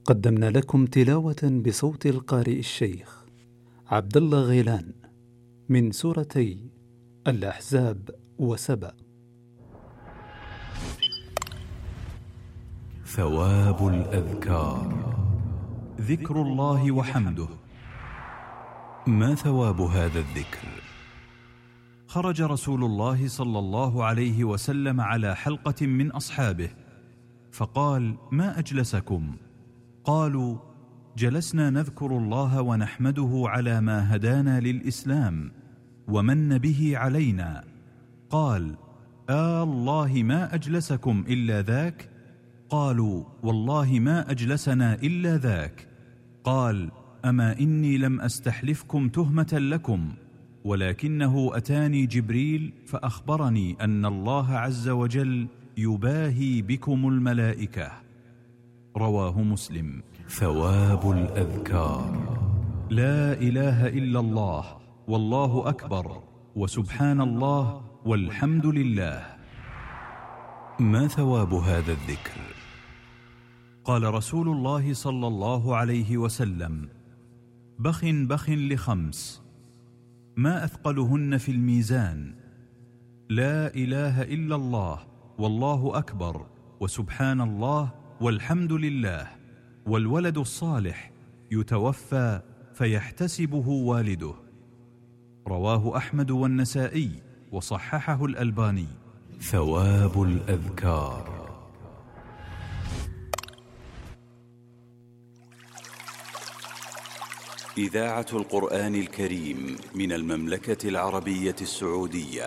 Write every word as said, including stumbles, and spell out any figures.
قدمنا لكم تلاوة بصوت القارئ الشيخ عبد الله غيلان من سورتي الأحزاب وسبأ. ثواب الأذكار. ذكر الله وحمده. ما ثواب هذا الذكر؟ خرج رسول الله صلى الله عليه وسلم على حلقة من أصحابه فقال: ما أجلسكم؟ قالوا: جلسنا نذكر الله ونحمده على ما هدانا للإسلام ومن به علينا. قال: آه الله ما أجلسكم إلا ذاك؟ قالوا: والله ما أجلسنا إلا ذاك. قال: أما إني لم أستحلفكم تهمة لكم، ولكنه أتاني جبريل فأخبرني أن الله عز وجل يباهي بكم الملائكة. رواه مسلم. ثواب الأذكار. لا إله إلا الله، والله أكبر، وسبحان الله، والحمد لله. ما ثواب هذا الذكر؟ قال رسول الله صلى الله عليه وسلم: بخ بخ لخمس ما أثقلهن في الميزان: لا إله إلا الله، والله أكبر، وسبحان الله، والحمد لله، والولد الصالح يتوفى فيحتسبه والده. رواه أحمد والنسائي وصححه الألباني. ثواب الأذكار. إذاعة القرآن الكريم من المملكة العربية السعودية.